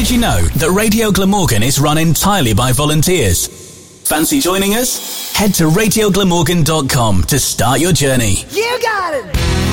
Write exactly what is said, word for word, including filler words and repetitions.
Did you know that Radio Glamorgan is run entirely by volunteers? Fancy joining us? Head to radio glamorgan dot com to start your journey. You got it!